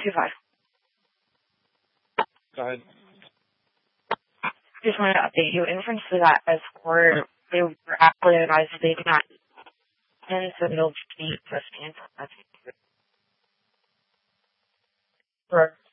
525. Go ahead. Just wanted to update you. In reference to that escort, they were actually advised they did not, and so they'll be testing for